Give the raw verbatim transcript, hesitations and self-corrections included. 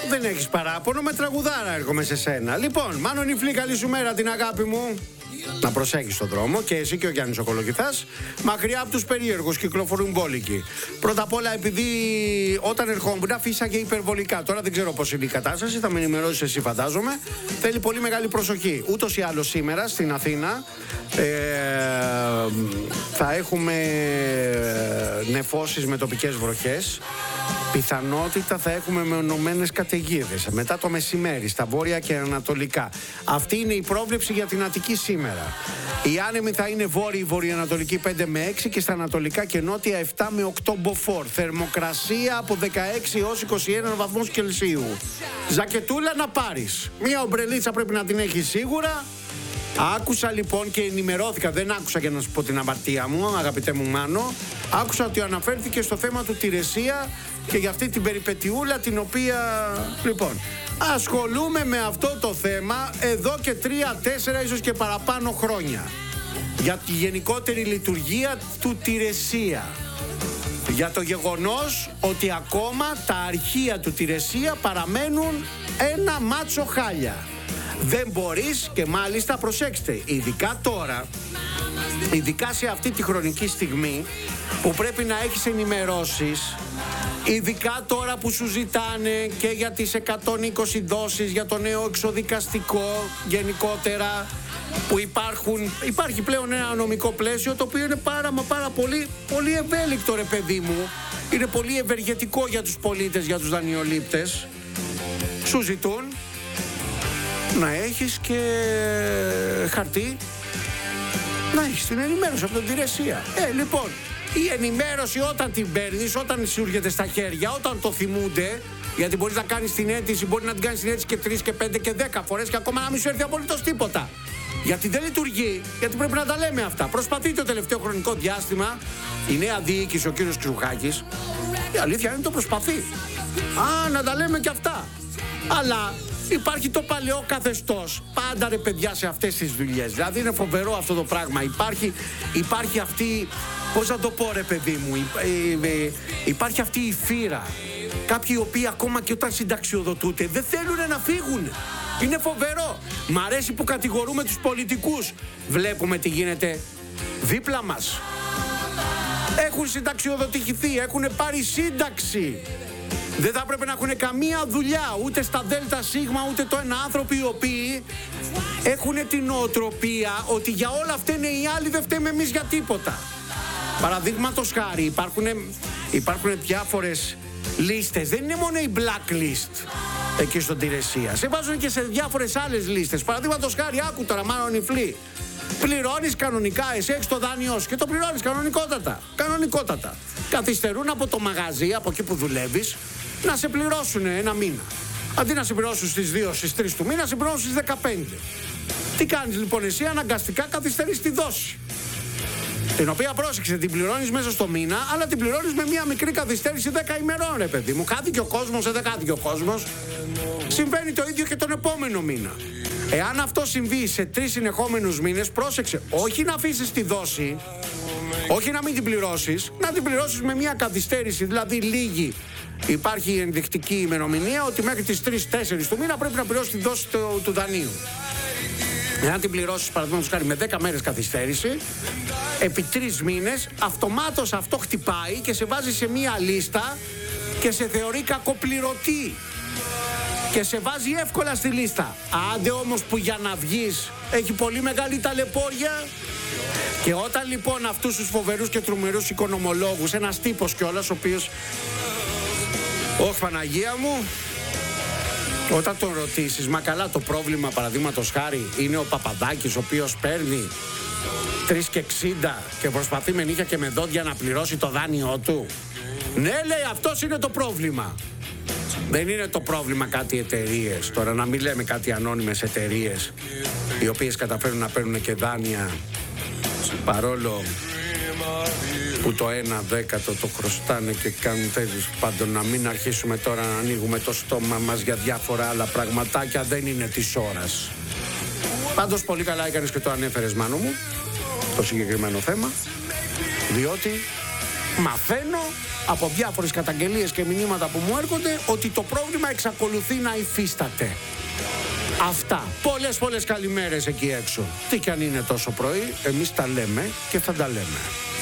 δεν έχεις παράπονο, με τραγουδάρα έρχομαι σε σένα. Λοιπόν, Μάνο Νιφλή, καλή σου μέρα την αγάπη μου. Να προσέχεις τον δρόμο και εσύ και ο Γιάννης ο Κολοκυθάς. Μακριά από τους περίεργους κυκλοφορούν μπόλικοι. Πρώτα απ' όλα, επειδή όταν ερχόμουν φύσαγε υπερβολικά. Τώρα δεν ξέρω πώς είναι η κατάσταση, θα με ενημερώσεις εσύ, φαντάζομαι. Θέλει πολύ μεγάλη προσοχή. Ούτως ή άλλως σήμερα στην Αθήνα ε, θα έχουμε νεφώσεις με τοπικές βροχές. Πιθανότητα θα έχουμε μεμονωμένες καταιγίδες μετά το μεσημέρι στα βόρεια και ανατολικά. Αυτή είναι η πρόβλεψη για την Αττική σήμερα. Οι άνεμοι θα είναι βόρειοι βορειοανατολικοί πέντε με έξι και στα ανατολικά και νότια επτά με οκτώ μποφόρ. Θερμοκρασία από δεκαέξι έως είκοσι ένα βαθμούς Κελσίου. Ζακετούλα να πάρεις. Μία ομπρελίτσα πρέπει να την έχεις σίγουρα. Άκουσα λοιπόν και ενημερώθηκα, δεν άκουσα για να σου πω την αμαρτία μου, αγαπητέ μου Μάνο. Άκουσα ότι αναφέρθηκε στο θέμα του Τηρεσία και για αυτή την περιπετειούλα την οποία... Λοιπόν, ασχολούμαι με αυτό το θέμα εδώ και τρία, τέσσερα, ίσως και παραπάνω χρόνια. Για τη γενικότερη λειτουργία του Τηρεσία. Για το γεγονός ότι ακόμα τα αρχεία του Τηρεσία παραμένουν ένα μάτσο χάλια. Δεν μπορείς και μάλιστα προσέξτε, ειδικά τώρα, ειδικά σε αυτή τη χρονική στιγμή που πρέπει να έχεις ενημερώσεις, ειδικά τώρα που σου ζητάνε και για τις εκατόν είκοσι δόσεις για το νέο εξοδικαστικό γενικότερα, που υπάρχουν, υπάρχει πλέον ένα νομικό πλαίσιο το οποίο είναι πάρα μα πάρα πολύ, πολύ ευέλικτο ρε παιδί μου, είναι πολύ ευεργετικό για τους πολίτες, για τους δανειολήπτες. Σου ζητούν να έχεις και χαρτί, να έχεις την ενημέρωση από την Τηρεσία. Ε, λοιπόν, η ενημέρωση όταν την παίρνεις, όταν σου έρχεται στα χέρια, όταν το θυμούνται, γιατί μπορείς να κάνεις την αίτηση, μπορεί να την κάνεις την αίτηση και τρεις και πέντε και δέκα φορές και ακόμα να μην σου έρθει απολύτως τίποτα. Γιατί δεν λειτουργεί, γιατί πρέπει να τα λέμε αυτά. Προσπαθεί το τελευταίο χρονικό διάστημα η νέα διοίκηση, ο κύριος Ξουχάκης, η αλήθεια είναι το προσπαθεί. Α, να τα λέμε και αυτά. Αλλά υπάρχει το παλαιό καθεστώς. Πάντα ρε παιδιά σε αυτές τις δουλειές. Δηλαδή είναι φοβερό αυτό το πράγμα. Υπάρχει, υπάρχει αυτή, πώς να το πω ρε παιδί μου, υπάρχει αυτή η φύρα. Κάποιοι οι οποίοι ακόμα και όταν συνταξιοδοτούνται δεν θέλουν να φύγουν. Είναι φοβερό. Μ' αρέσει που κατηγορούμε τους πολιτικούς. Βλέπουμε τι γίνεται δίπλα μας. Έχουν συνταξιοδοτηθεί, έχουν πάρει σύνταξη. Δεν θα έπρεπε να έχουν καμία δουλειά ούτε στα Δέλτα Σίγμα ούτε το ένα, άνθρωποι οι οποίοι έχουν την νοοτροπία ότι για όλα αυτά είναι οι άλλοι, δεν φταίμε εμείς για τίποτα. Παραδείγματος χάρη υπάρχουν, υπάρχουν διάφορες λίστες, δεν είναι μόνο η blacklist εκεί στον Τηρεσία, σε βάζουν και σε διάφορες άλλες λίστες. Παραδείγματος χάρη, άκου τώρα Μάνο Νιφλή, πληρώνεις κανονικά, εσύ έχεις το δάνειό σου και το πληρώνεις κανονικότατα, κανονικότατα. Καθυστερούν από το μαγαζί, από εκεί που δουλεύεις, να σε πληρώσουν ένα μήνα. Αντί να σε πληρώσουν στις δύο, στις τρεις του μήνα, σε πληρώσουν στις δεκαπέντε. Τι κάνεις λοιπόν εσύ, αναγκαστικά καθυστερείς τη δόση. Την οποία πρόσεξε, την πληρώνεις μέσα στο μήνα, αλλά την πληρώνεις με μια μικρή καθυστέρηση δέκα ημερών, ρε παιδί μου. Χάθηκε ο κόσμος, δεν χάθηκε ο κόσμος. Συμβαίνει το ίδιο και τον επόμενο μήνα. Εάν αυτό συμβεί σε τρεις συνεχόμενους μήνες, πρόσεξε, όχι να αφήσεις τη δόση, όχι να μην την πληρώσεις, να την πληρώσεις με μια καθυστέρηση, δηλαδή λίγη. Υπάρχει η ενδεικτική ημερομηνία ότι μέχρι τις τρεις τέσσερις του μήνα πρέπει να πληρώσεις τη δόση του, του δανείου. Εάν την πληρώσεις, παραδείγματος χάρη, με δέκα μέρες καθυστέρηση, επί τρεις μήνες, αυτομάτως αυτό χτυπάει και σε βάζει σε μια λίστα και σε θεωρεί κακοπληρωτή. Και σε βάζει εύκολα στη λίστα. Άντε όμως που για να βγεις έχει πολύ μεγάλη ταλαιπώρια. Και όταν λοιπόν αυτούς τους φοβερούς και τρομερούς οικονομολόγους, ένας τύπος κιόλας, ο οποίος, όχ Παναγία μου, όταν τον ρωτήσεις, μα καλά το πρόβλημα παραδείγματος χάρη είναι ο Παπαδάκης, ο οποίος παίρνει τρία και εξήντα και προσπαθεί με νύχια και με δόντια να πληρώσει το δάνειό του. Ναι, λέει, αυτός είναι το πρόβλημα. Δεν είναι το πρόβλημα κάτι εταιρείες. Τώρα να μην λέμε κάτι ανώνυμες εταιρείες οι οποίες καταφέρουν να παίρνουν και δάνεια παρόλο που το ένα δέκατο το χρωστάνε και κάνουν τέτοιους. Πάντων να μην αρχίσουμε τώρα να ανοίγουμε το στόμα μας για διάφορα άλλα πραγματάκια, δεν είναι της ώρας. Πάντως πολύ καλά έκανες και το ανέφερες Μάνο μου, το συγκεκριμένο θέμα, διότι Μαθαίνω από διάφορες καταγγελίες και μηνύματα που μου έρχονται ότι το πρόβλημα εξακολουθεί να υφίσταται. Αυτά. Πολλές πολλές καλημέρες εκεί έξω. Τι κι αν είναι τόσο πρωί, εμείς τα λέμε και θα τα λέμε.